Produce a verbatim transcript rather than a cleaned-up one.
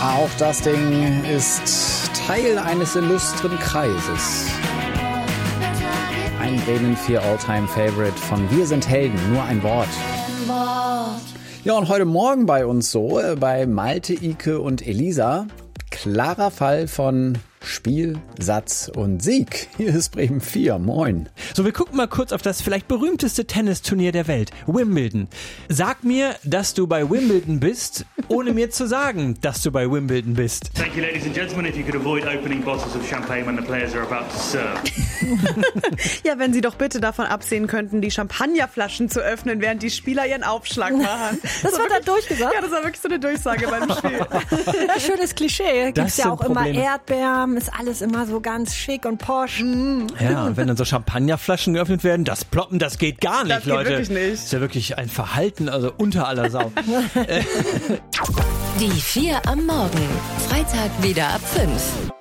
Auch das Ding ist Teil eines illustren Kreises. Ein Bremen vier All-Time-Favorite von Wir sind Helden, nur ein Wort. Ja, und heute Morgen bei uns so, bei Malte, Ike und Elisa, klarer Fall von Spiel, Satz und Sieg. Hier ist Bremen vier. Moin. So, wir gucken mal kurz auf das vielleicht berühmteste Tennisturnier der Welt, Wimbledon. Sag mir, dass du bei Wimbledon bist, ohne mir zu sagen, dass du bei Wimbledon bist. Thank you, ladies and gentlemen. If you could avoid opening bottles of champagne when the players are about to serve. Ja, wenn Sie doch bitte davon absehen könnten, die Champagnerflaschen zu öffnen, während die Spieler ihren Aufschlag machen. Das, das wird da durchgesagt? Ja, das war wirklich so eine Durchsage beim Spiel. Ja, schönes Klischee. Gibt's ja auch Probleme. immer Erdbeeren, ist alles immer so ganz schick und posch. Mm. Ja, und wenn dann so Champagnerflaschen geöffnet werden, das Ploppen, das geht gar nicht, das geht Leute. Wirklich nicht. Das ist ja wirklich ein Verhalten, also unter aller Sau. Die vier am Morgen. Freitag wieder ab fünf.